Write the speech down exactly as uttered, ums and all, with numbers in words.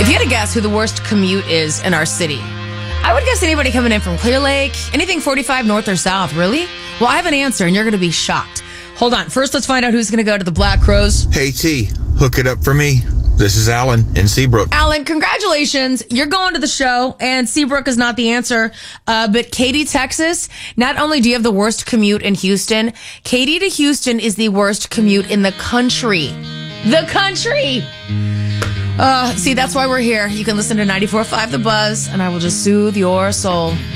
If you had to guess who the worst commute is in our city, I would guess anybody coming in from Clear Lake, anything forty-five north or south. Really? Well, I have an answer, and you're going to be shocked. Hold on. First, let's find out who's going to go to the Black Crows. Hey, T, hook it up for me. This is Alan in Seabrook. Alan, congratulations. You're going to the show, and Seabrook is not the answer. Uh, but Katy, Texas, not only do you have the worst commute in Houston, Katy to Houston is the worst commute in the country. The country! Uh, see, that's why we're here. You can listen to ninety-four point five The Buzz, and I will just soothe your soul.